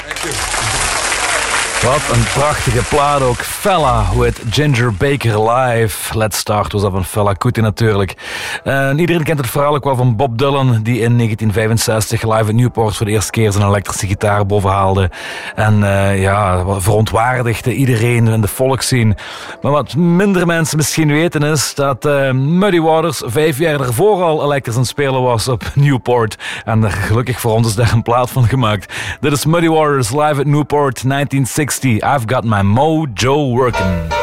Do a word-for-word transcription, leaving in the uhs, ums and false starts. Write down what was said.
Wat een prachtige plaat ook. Fella with Ginger Baker Live. Let's Start was dat van Fela Kuti natuurlijk. Uh, iedereen kent het verhaal ook wel van Bob Dylan, die in negentien vijfenzestig live in Newport voor de eerste keer zijn elektrische gitaar bovenhaalde. En uh, ja, verontwaardigde iedereen in de volkszien. Maar wat minder mensen misschien weten is dat uh, Muddy Waters vijf jaar ervoor al elektrisch aan het spelen was op Newport. En uh, gelukkig voor ons is daar een plaat van gemaakt. Dit is Muddy Waters live at Newport negentien zestig. I've got my mojo working.